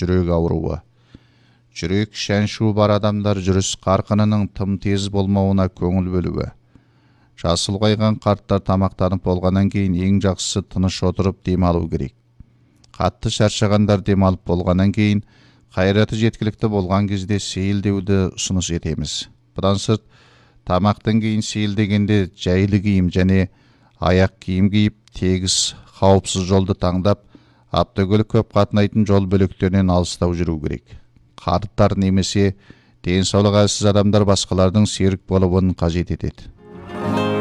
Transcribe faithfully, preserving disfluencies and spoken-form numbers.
жүрек ауруы. Жүрек шән-шу бар адамдар жүріс қарқынының тым тез болмауына көңіл бөлуі. Жасы ұлғайған қарттар тамақтанып болғаннан кейін ең жақсысы тыныш отырып демалу керек. Қатты шаршағандар демалып болғаннан кейін қайраты жеткілікті болған кезде сейілдеуді ұсыныс етеміз. Бұдан сырт, тамақтан кейін сейілдегенде жайлы киім және аяқ киім киіп, тегіс, қауіпсіз жолды таңдап, автокөлік көп қатынайтын жол бөліктерінен алыстау жүру керек. Қарттар немесе денсаулығы әлсіз адамдар басқалардың серік болуын қажет етеді.